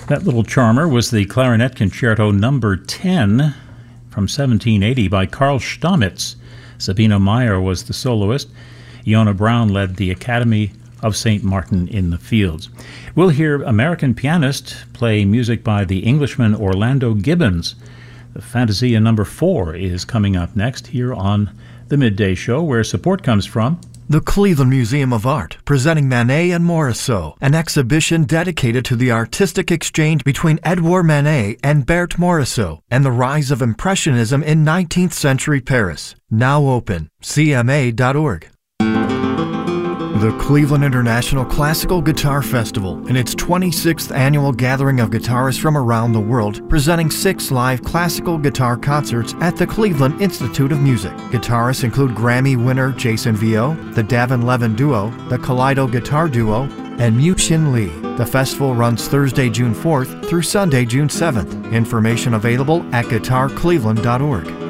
That little charmer was the Clarinet Concerto No. 10 from 1780 by Carl Stamitz. Sabina Meyer was the soloist. Iona Brown led the Academy of St. Martin in the Fields. We'll hear American pianist play music by the Englishman Orlando Gibbons. The Fantasia No. 4 is coming up next here on the Midday Show, where support comes from the Cleveland Museum of Art, presenting Manet and Morisot, an exhibition dedicated to the artistic exchange between Edouard Manet and Berthe Morisot, and the rise of Impressionism in 19th century Paris. Now open, cma.org. The Cleveland International Classical Guitar Festival, in its 26th annual gathering of guitarists from around the world, presenting 6 live classical guitar concerts at the Cleveland Institute of Music. Guitarists include Grammy winner Jason Vio, the Davin Levin Duo, the Kaleido Guitar Duo, and Mu-Shin Lee. The festival runs Thursday, June 4th through Sunday, June 7th. Information available at guitarcleveland.org.